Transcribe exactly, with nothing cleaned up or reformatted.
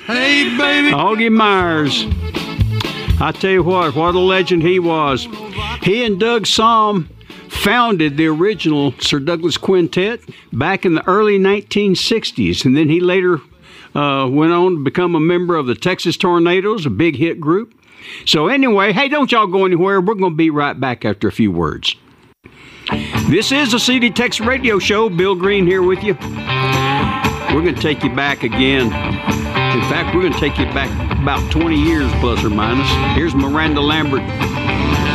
Hey, baby. Augie Myers. I tell you what, what a legend he was. He and Doug Sahm founded the original Sir Douglas Quintet back in the early nineteen sixties, and then he later uh, went on to become a member of the Texas Tornadoes, a big hit group. So anyway, hey, don't y'all go anywhere. We're going to be right back after a few words. This is the C D Texas Radio Show. Bill Green here with you. We're going to take you back again. In fact, we're going to take you back about twenty years plus or minus. Here's Miranda Lambert.